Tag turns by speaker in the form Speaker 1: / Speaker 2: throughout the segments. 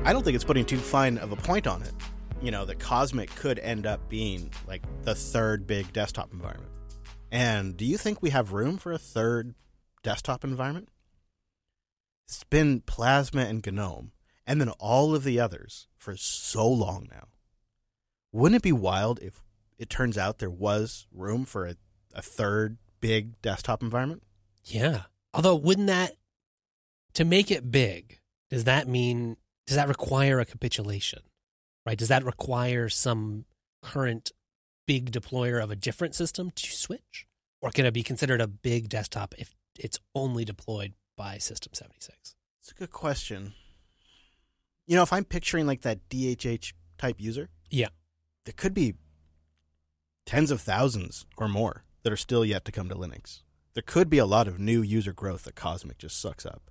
Speaker 1: I don't think it's putting too fine of a point on it. That Cosmic could end up being like the third big desktop environment. And do you think we have room for a third desktop environment? It's been Plasma and GNOME, and then all of the others for so long now. Wouldn't it be wild if it turns out there was room for a third big desktop environment?
Speaker 2: Yeah. Although, wouldn't that, to make it big, does that require a capitulation? Right? Does that require some current big deployer of a different system to switch? Or can it be considered a big desktop if it's only deployed by System 76?
Speaker 1: It's a good question. If I'm picturing like that DHH type user,
Speaker 2: yeah,
Speaker 1: there could be tens of thousands or more that are still yet to come to Linux. There could be a lot of new user growth that Cosmic just sucks up.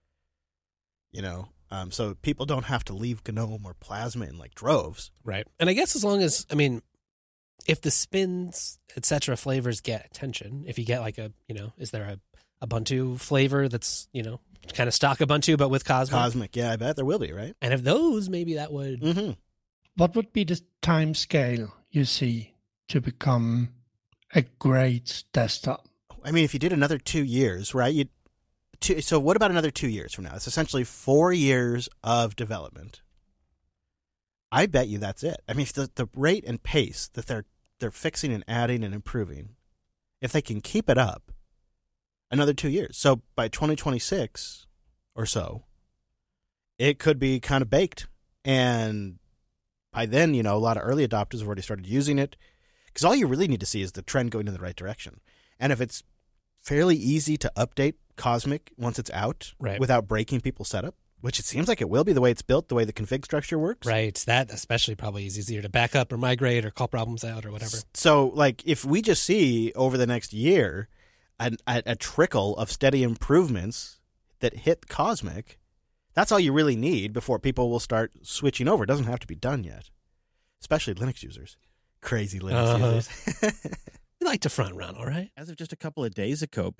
Speaker 1: So people don't have to leave GNOME or Plasma in like droves.
Speaker 2: Right. And I guess as long as, if the spins, etc. flavors get attention, if you get like is there a Ubuntu flavor that's, kind of stock Ubuntu, but with Cosmic?
Speaker 1: Cosmic, yeah, I bet there will be, right?
Speaker 2: And if those, maybe that would...
Speaker 1: Mm-hmm.
Speaker 3: What would be the time scale you see to become a great desktop?
Speaker 1: If you did another 2 years, right? So what about another 2 years from now? It's essentially 4 years of development. I bet you that's it. If the rate and pace that they're fixing and adding and improving, if they can keep it up, another 2 years. So by 2026 or so, it could be kind of baked. And by then, a lot of early adopters have already started using it. Because all you really need to see is the trend going in the right direction. And if it's fairly easy to update Cosmic once it's out without breaking people's setup, which it seems like it will be the way it's built, the way the config structure works.
Speaker 2: Right. That especially probably is easier to back up or migrate or call problems out or whatever.
Speaker 1: So, if we just see over the next year a trickle of steady improvements that hit Cosmic, that's all you really need before people will start switching over. It doesn't have to be done yet, especially Linux users. Crazy Linux users.
Speaker 2: We like to front run, all right?
Speaker 4: As of just a couple of days ago,